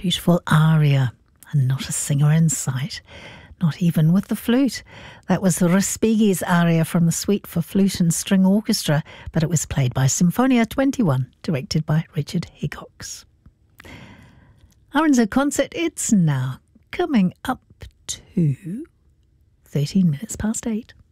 Beautiful aria, and not a singer in sight, not even with the flute. That was Respighi's aria from the Suite for Flute and String Orchestra, but it was played by Symphonia 21, directed by Richard Hickox. RNZ Concert, it's now coming up to 13 minutes past 8.